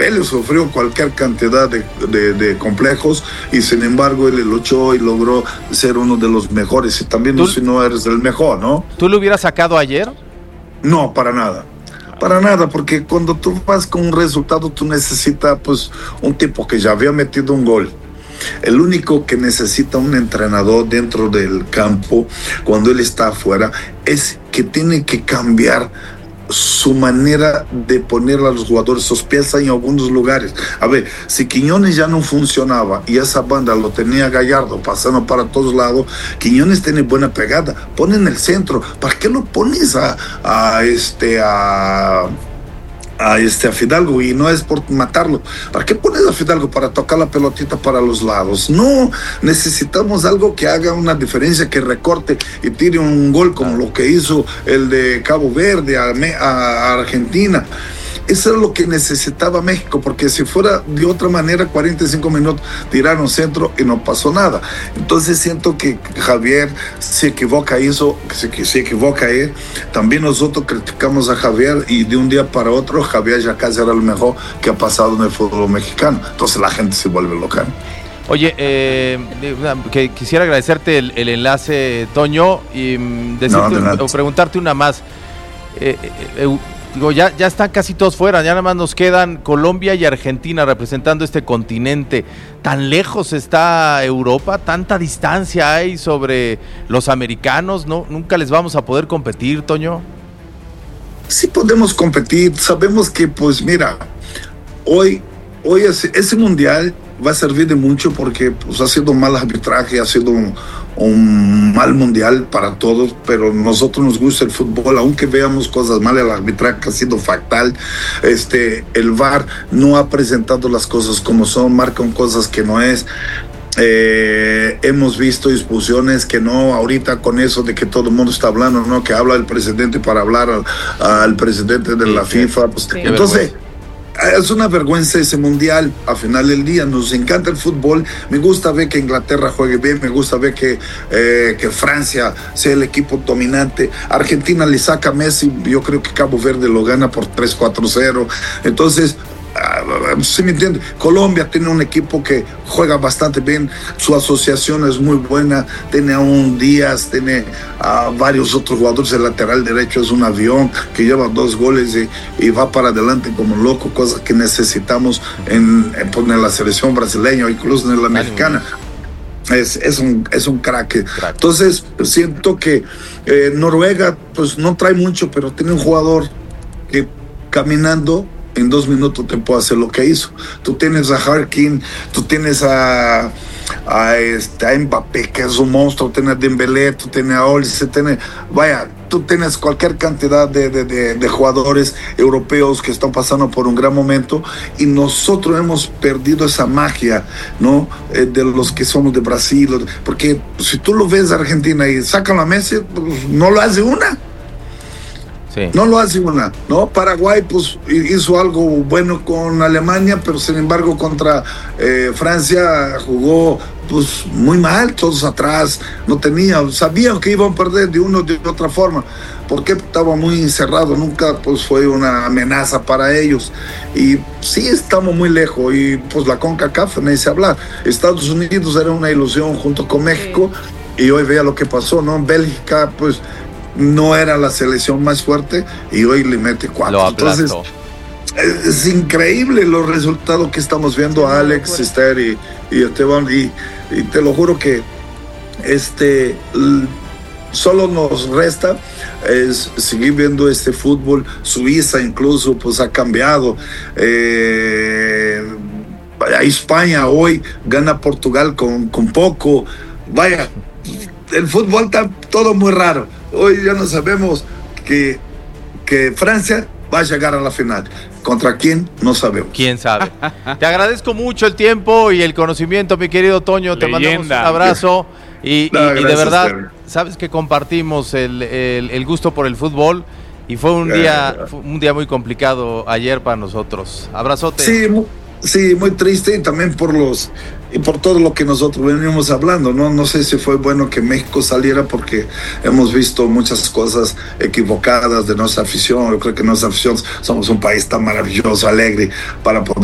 Vélez sufrió cualquier cantidad de complejos y sin embargo él luchó y logró ser uno de los mejores. Y también si no eres el mejor, ¿no? ¿Tú lo hubieras sacado ayer? No, para nada. Para nada, porque cuando tú vas con un resultado, tú necesitas pues un tipo que ya había metido un gol. El único que necesita un entrenador dentro del campo, cuando él está afuera, es que tiene que cambiar su manera de poner a los jugadores sus piezas en algunos lugares. A ver, si Quiñones ya no funcionaba y esa banda lo tenía Gallardo pasando para todos lados, Quiñones tiene buena pegada, pone en el centro. ¿Para qué lo pones a Fidalgo? Y no es por matarlo. ¿Para qué pones a Fidalgo para tocar la pelotita para los lados? No, necesitamos algo que haga una diferencia, que recorte y tire un gol como lo que hizo el de Cabo Verde a Argentina. Eso es lo que necesitaba México, porque si fuera de otra manera, 45 minutos tiraron centro y no pasó nada. Entonces siento que Javier se equivoca se equivoca él. También nosotros criticamos a Javier y de un día para otro Javier ya casi era lo mejor que ha pasado en el fútbol mexicano. Entonces la gente se vuelve loca. Oye, que quisiera agradecerte el enlace, Toño, y preguntarte una más. Digo, ya están casi todos fuera, ya nada más nos quedan Colombia y Argentina representando este continente. ¿Tan lejos está Europa? ¿Tanta distancia hay sobre los americanos? ¿No? ¿Nunca les vamos a poder competir, Toño? Sí podemos competir, sabemos que, pues mira, hoy ese mundial va a servir de mucho porque pues, ha sido un mal arbitraje, ha sido un mal mundial para todos, pero a nosotros nos gusta el fútbol, aunque veamos cosas malas, el arbitraje ha sido fatal. El VAR no ha presentado las cosas como son, marcan cosas que no es. Hemos visto expulsiones que no, ahorita con eso de que todo el mundo está hablando, ¿no? Que habla el presidente para hablar al presidente de la FIFA. Pues, sí, entonces, es una vergüenza ese mundial. Al final del día nos encanta el fútbol, me gusta ver que Inglaterra juegue bien, me gusta ver que Francia sea el equipo dominante. Argentina le saca a Messi, yo creo que Cabo Verde lo gana por 3-4-0. Entonces, ¿sí me entiende? Colombia tiene un equipo que juega bastante bien, su asociación es muy buena, tiene a un Díaz, tiene a varios otros jugadores. El lateral derecho es un avión que lleva 2 goles y va para adelante como loco, cosa que necesitamos en la selección brasileña o incluso en la mexicana. Es un crack. Entonces siento que Noruega pues no trae mucho, pero tiene un jugador que caminando en 2 minutos te puede hacer lo que hizo. Tú tienes a Harkin, tú tienes a Mbappé, que es un monstruo, tienes a Dembélé, tú tienes a Olise, tú tienes cualquier cantidad de jugadores europeos que están pasando por un gran momento, y nosotros hemos perdido esa magia, ¿no? De los que somos de Brasil, porque si tú lo ves a Argentina y sacan a Messi, pues no lo hace una. Sí. No lo hace una, ¿no? Paraguay pues hizo algo bueno con Alemania, pero sin embargo contra Francia jugó pues muy mal, todos atrás, sabían que iban a perder de una o de otra forma, porque estaba muy encerrado, nunca pues fue una amenaza para ellos. Y sí estamos muy lejos, y pues la CONCACAF no se habla. Estados Unidos era una ilusión junto con México, y hoy vea lo que pasó, ¿no? Bélgica pues no era la selección más fuerte y hoy le mete 4. Entonces es increíble los resultados que estamos viendo a Alex, Esther y Esteban, y te lo juro que solo nos resta es seguir viendo este fútbol. Suiza incluso pues ha cambiado. A España hoy gana Portugal con poco. Vaya, el fútbol está todo muy raro. Hoy ya no sabemos que Francia va a llegar a la final. ¿Contra quién? No sabemos. ¿Quién sabe? Te agradezco mucho el tiempo y el conocimiento, mi querido Toño. Te mandamos un abrazo. Y de verdad, sabes que compartimos el gusto por el fútbol. Y fue un día muy complicado ayer para nosotros. Abrazote. Sí, muy triste, y también por todo lo que nosotros venimos hablando, ¿no? No sé si fue bueno que México saliera, porque hemos visto muchas cosas equivocadas de nuestra afición. Yo creo que nuestra afición somos un país tan maravilloso, alegre, para poder